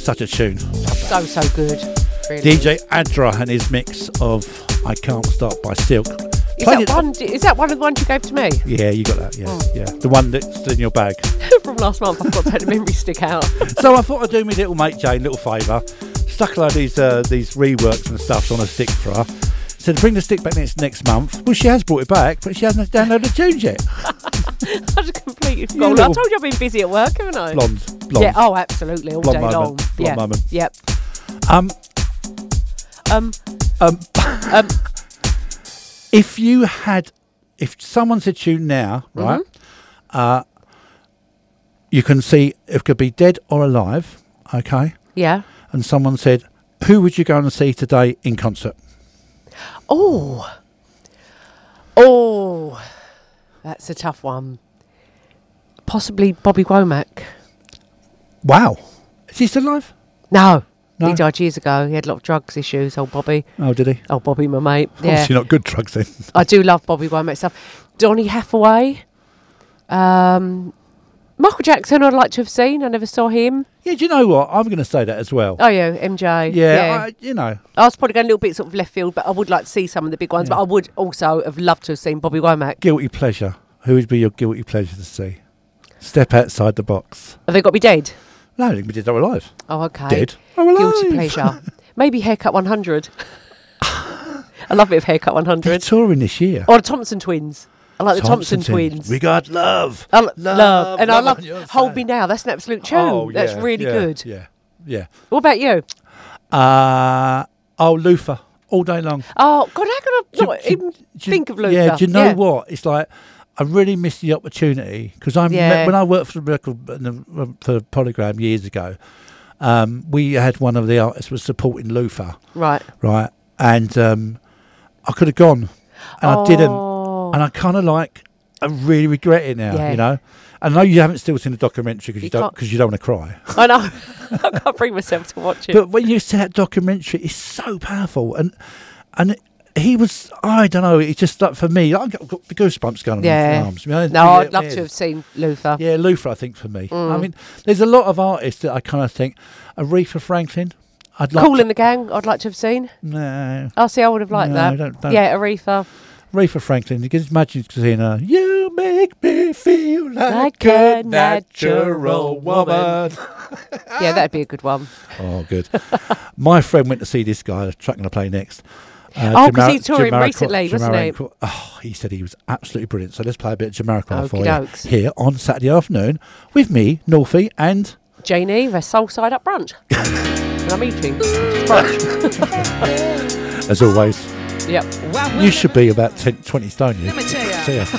such a tune. So good. Really DJ Adra and his mix of I Can't Stop by Silk. Is that one of the ones you gave to me? Yeah, you got that, yeah. The one that's in your bag. From last month, I've got to take the memory stick out. So I thought I'd do my little mate Jane a little favour. Stuck a load of these reworks and stuff on a stick for her. Said bring the stick back next month. Well, she has brought it back, but she hasn't downloaded the tunes yet. I just completely forgot. I told you I've been busy at work, haven't I? Blonde. Yeah, oh, absolutely, all blonde day moment. long. Blonde moment. Yep. If someone said to you now, right, you can see it could be dead or alive, okay? Yeah. And someone said, who would you go and see today in concert? Oh, that's a tough one. Possibly Bobby Womack. Wow. Is he still alive? No. He died years ago. He had a lot of drugs issues, old Bobby. Oh, did he? Oh, Bobby, my mate. Yeah. Obviously not good drugs then. I do love Bobby Womack stuff. Donny Hathaway. Michael Jackson I'd like to have seen. I never saw him. Yeah, do you know what? I'm going to say that as well. Oh, yeah, MJ. Yeah. I was probably going a little bit sort of left field, but I would like to see some of the big ones. Yeah. But I would also have loved to have seen Bobby Womack. Guilty pleasure. Who would be your guilty pleasure to see? Step outside the box. Have they got to be dead? No, they can be dead or alive. Oh, okay. Dead or alive. Guilty pleasure. Maybe Haircut 100. I love a bit of Haircut 100. They're touring this year. Or the Thompson Twins. I like the Thompson Twins. We got love. Love. And I love Hold Me Now. That's an absolute tune. Oh, yeah, that's really good. Yeah. What about you? Luther. All day long. Oh, God, how can I not even think of Luther? Yeah, do you know what? It's like, I really missed the opportunity because when I worked for the Polygram years ago, we had one of the artists was supporting Luther. Right. And I could have gone and I didn't. And I kind of I really regret it now, you know. I know you haven't still seen the documentary because you don't want to cry. I know. I can't bring myself to watch it. But when you see that documentary, it's so powerful. And he was, I don't know, it's just like for me, I've got the goosebumps going on my arms. I'd love to have seen Luther. Yeah, Luther, I think, for me. I mean, there's a lot of artists that I kind of think, Aretha Franklin, I'd like Kool and the Gang, I'd like to have seen. No. Oh, see, I would have liked that. Don't. Yeah, Aretha. Aretha Franklin, you can imagine seeing her, you make me feel like a natural woman. Yeah, that'd be a good one. Oh, good. My friend went to see this guy, the track going to play next. Because he's touring recently, wasn't he? He said he was absolutely brilliant. So let's play a bit of Jamiroquai for you here on Saturday afternoon with me, Northie, and Janie, the Soul Side Up brunch. And I'm eating brunch. As always. Yep. You should be about 20 stone. You. Let me tell you. See ya.